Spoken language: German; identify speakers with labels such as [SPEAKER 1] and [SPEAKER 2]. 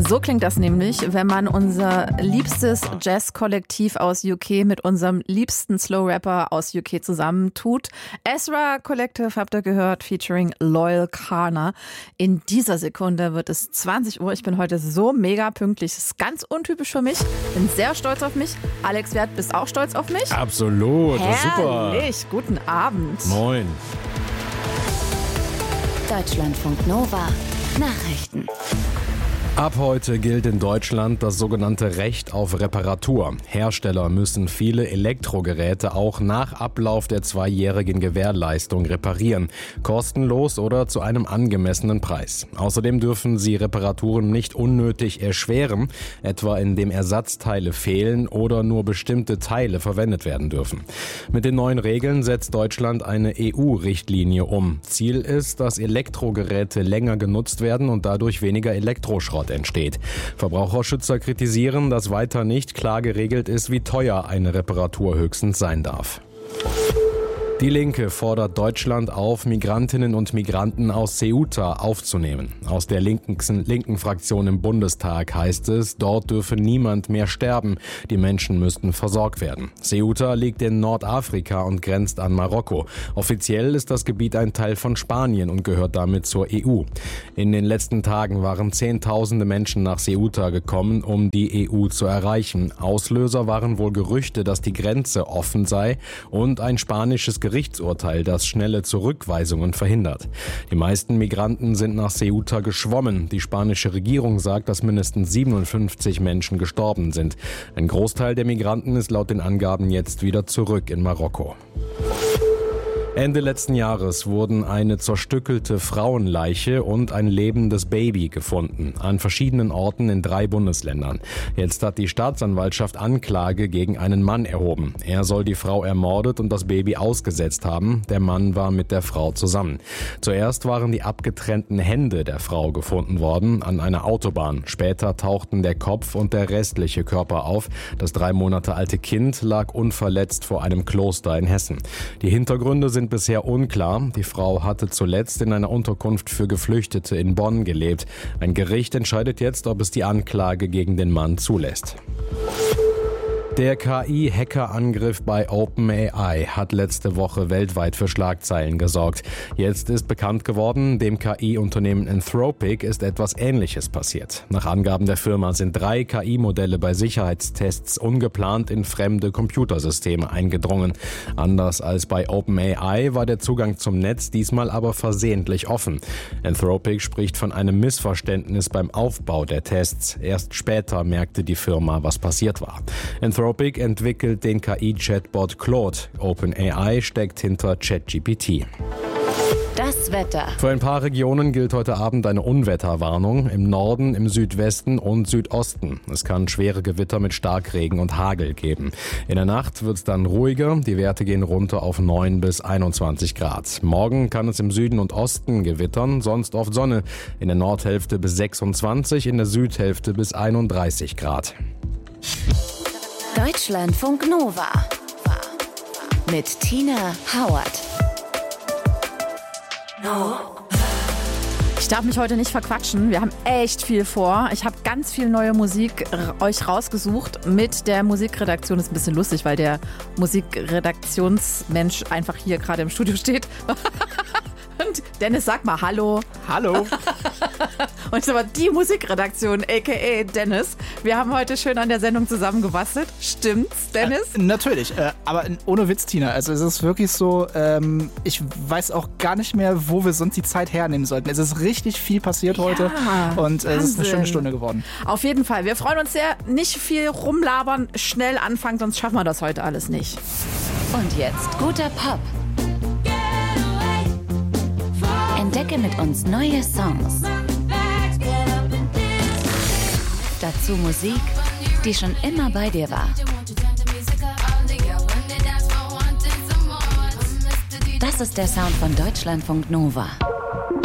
[SPEAKER 1] So klingt das nämlich, wenn man unser liebstes Jazz-Kollektiv aus UK mit unserem liebsten Slow-Rapper aus UK zusammentut. Ezra Collective habt ihr gehört, featuring Loyal Kana. In dieser Sekunde wird es 20 Uhr. Ich bin heute so mega pünktlich. Das ist ganz untypisch für mich. Bin sehr stolz auf mich. Alex Wert, bist auch stolz auf mich?
[SPEAKER 2] Absolut, super.
[SPEAKER 1] Herrlich, guten Abend.
[SPEAKER 2] Moin.
[SPEAKER 3] Deutschlandfunk Nova Nachrichten.
[SPEAKER 2] Ab heute gilt in Deutschland das sogenannte Recht auf Reparatur. Hersteller müssen viele Elektrogeräte auch nach Ablauf der 2-jährigen Gewährleistung reparieren. Kostenlos oder zu einem angemessenen Preis. Außerdem dürfen sie Reparaturen nicht unnötig erschweren, etwa indem Ersatzteile fehlen oder nur bestimmte Teile verwendet werden dürfen. Mit den neuen Regeln setzt Deutschland eine EU-Richtlinie um. Ziel ist, dass Elektrogeräte länger genutzt werden und dadurch weniger Elektroschrott entsteht. Verbraucherschützer kritisieren, dass weiter nicht klar geregelt ist, wie teuer eine Reparatur höchstens sein darf. Die Linke fordert Deutschland auf, Migrantinnen und Migranten aus Ceuta aufzunehmen. Aus der linken Fraktion im Bundestag heißt es, dort dürfe niemand mehr sterben. Die Menschen müssten versorgt werden. Ceuta liegt in Nordafrika und grenzt an Marokko. Offiziell ist das Gebiet ein Teil von Spanien und gehört damit zur EU. In den letzten Tagen waren Zehntausende Menschen nach Ceuta gekommen, um die EU zu erreichen. Auslöser waren wohl Gerüchte, dass die Grenze offen sei und ein spanisches Gerichtsurteil, das schnelle Zurückweisungen verhindert. Die meisten Migranten sind nach Ceuta geschwommen. Die spanische Regierung sagt, dass mindestens 57 Menschen gestorben sind. Ein Großteil der Migranten ist laut den Angaben jetzt wieder zurück in Marokko. Ende letzten Jahres wurden eine zerstückelte Frauenleiche und ein lebendes Baby gefunden, an verschiedenen Orten in 3 Bundesländern. Jetzt hat die Staatsanwaltschaft Anklage gegen einen Mann erhoben. Er soll die Frau ermordet und das Baby ausgesetzt haben. Der Mann war mit der Frau zusammen. Zuerst waren die abgetrennten Hände der Frau gefunden worden an einer Autobahn. Später tauchten der Kopf und der restliche Körper auf. Das 3 Monate alte Kind lag unverletzt vor einem Kloster in Hessen. Die Hintergründe sind bisher unklar. Die Frau hatte zuletzt in einer Unterkunft für Geflüchtete in Bonn gelebt. Ein Gericht entscheidet jetzt, ob es die Anklage gegen den Mann zulässt. Der KI-Hackerangriff bei OpenAI hat letzte Woche weltweit für Schlagzeilen gesorgt. Jetzt ist bekannt geworden, dem KI-Unternehmen Anthropic ist etwas Ähnliches passiert. Nach Angaben der Firma sind 3 KI-Modelle bei Sicherheitstests ungeplant in fremde Computersysteme eingedrungen. Anders als bei OpenAI war der Zugang zum Netz diesmal aber versehentlich offen. Anthropic spricht von einem Missverständnis beim Aufbau der Tests. Erst später merkte die Firma, was passiert war. Anthropic entwickelt den KI-Chatbot Claude. OpenAI steckt hinter ChatGPT.
[SPEAKER 3] Das Wetter.
[SPEAKER 2] Für ein paar Regionen gilt heute Abend eine Unwetterwarnung. Im Norden, im Südwesten und Südosten. Es kann schwere Gewitter mit Starkregen und Hagel geben. In der Nacht wird es dann ruhiger. Die Werte gehen runter auf 9 bis 21 Grad. Morgen kann es im Süden und Osten gewittern, sonst oft Sonne. In der Nordhälfte bis 26, in der Südhälfte bis 31 Grad.
[SPEAKER 3] Deutschlandfunk Nova mit Tina Howard.
[SPEAKER 1] Ich darf mich heute nicht verquatschen. Wir haben echt viel vor. Ich habe ganz viel neue Musik euch rausgesucht mit der Musikredaktion. Ist ein bisschen lustig, weil der Musikredaktionsmensch einfach hier gerade im Studio steht. Und Dennis, sag mal Hallo.
[SPEAKER 4] Hallo.
[SPEAKER 1] Und es ist aber die Musikredaktion, a.k.a. Dennis. Wir haben heute schön an der Sendung zusammengebastelt. Stimmt's, Dennis?
[SPEAKER 4] Natürlich, aber ohne Witz, Tina. Also es ist wirklich so, ich weiß auch gar nicht mehr, wo wir sonst die Zeit hernehmen sollten. Es ist richtig viel passiert heute und es ist eine schöne Stunde geworden.
[SPEAKER 1] Auf jeden Fall. Wir freuen uns sehr. Nicht viel rumlabern, schnell anfangen, sonst schaffen wir das heute alles nicht.
[SPEAKER 3] Und jetzt guter Pop. Entdecke mit uns neue Songs. Dazu Musik, die schon immer bei dir war. Das ist der Sound von Deutschlandfunk Nova.